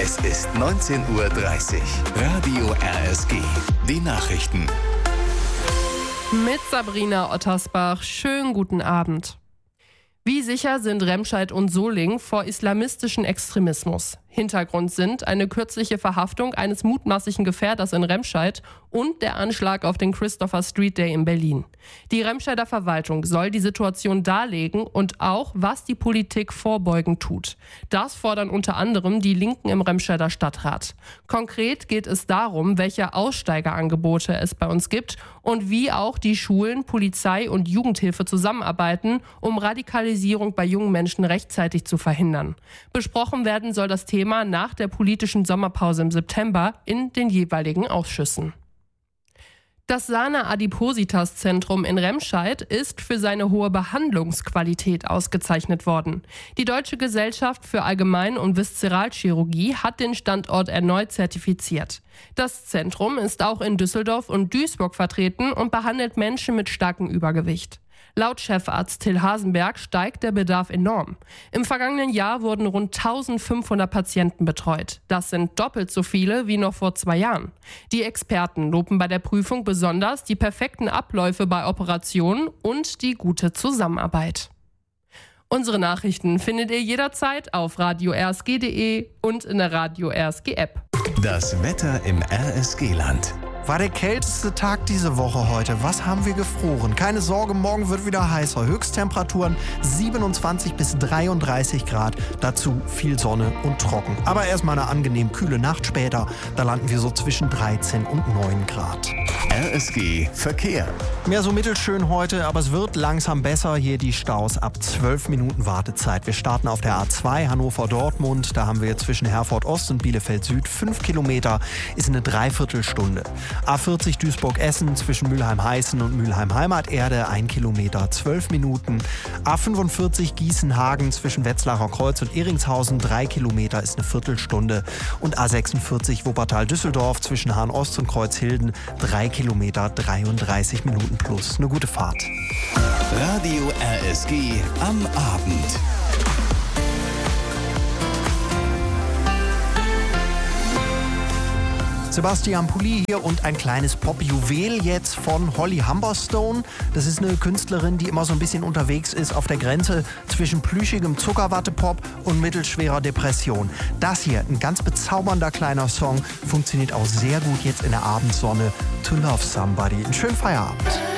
Es ist 19:30 Uhr. Radio RSG. Die Nachrichten. Mit Sabrina Ottersbach. Schönen guten Abend. Wie sicher sind Remscheid und Solingen vor islamistischen Extremismus? Hintergrund sind eine kürzliche Verhaftung eines mutmaßlichen Gefährders in Remscheid und der Anschlag auf den Christopher Street Day in Berlin. Die Remscheider Verwaltung soll die Situation darlegen und auch, was die Politik vorbeugend tut. Das fordern unter anderem die Linken im Remscheider Stadtrat. Konkret geht es darum, welche Aussteigerangebote es bei uns gibt und wie auch die Schulen, Polizei und Jugendhilfe zusammenarbeiten, um Radikalisierung bei jungen Menschen rechtzeitig zu verhindern. Besprochen werden soll das Thema nach der politischen Sommerpause im September in den jeweiligen Ausschüssen. Das Sana Adipositas Zentrum in Remscheid ist für seine hohe Behandlungsqualität ausgezeichnet worden. Die Deutsche Gesellschaft für Allgemein- und Viszeralchirurgie hat den Standort erneut zertifiziert. Das Zentrum ist auch in Düsseldorf und Duisburg vertreten und behandelt Menschen mit starkem Übergewicht. Laut Chefarzt Till Hasenberg steigt der Bedarf enorm. Im vergangenen Jahr wurden rund 1500 Patienten betreut. Das sind doppelt so viele wie noch vor 2 Jahren. Die Experten loben bei der Prüfung besonders die perfekten Abläufe bei Operationen und die gute Zusammenarbeit. Unsere Nachrichten findet ihr jederzeit auf radio-rsg.de und in der Radio RSG App. Das Wetter im RSG-Land. War der kälteste Tag diese Woche heute. Was haben wir gefroren? Keine Sorge, morgen wird wieder heißer. Höchsttemperaturen 27 bis 33 Grad. Dazu viel Sonne und trocken. Aber erstmal eine angenehm kühle Nacht später. Da landen wir so zwischen 13 und 9 Grad. RSG Verkehr. Mehr so mittelschön heute, aber es wird langsam besser. Hier die Staus ab 12 Minuten Wartezeit. Wir starten auf der A2 Hannover-Dortmund. Da haben wir zwischen Herford Ost und Bielefeld Süd 5 Kilometer. Ist eine Dreiviertelstunde. A40 Duisburg-Essen zwischen Mülheim-Heißen und Mülheim-Heimaterde 1 Kilometer 12 Minuten. A45 Gießen-Hagen zwischen Wetzlarer Kreuz und Eringshausen 3 Kilometer ist eine Viertelstunde. Und A46 Wuppertal-Düsseldorf zwischen Hahn-Ost und Kreuzhilden 3 Kilometer 33 Minuten plus. Eine gute Fahrt. Radio RSG am Abend. Sebastian Pulli hier und ein kleines Pop-Juwel jetzt von Holly Humberstone. Das ist eine Künstlerin, die immer so ein bisschen unterwegs ist auf der Grenze zwischen plüschigem Zuckerwatte-Pop und mittelschwerer Depression. Das hier, ein ganz bezaubernder kleiner Song, funktioniert auch sehr gut jetzt in der Abendsonne. To Love Somebody. Einen schönen Feierabend.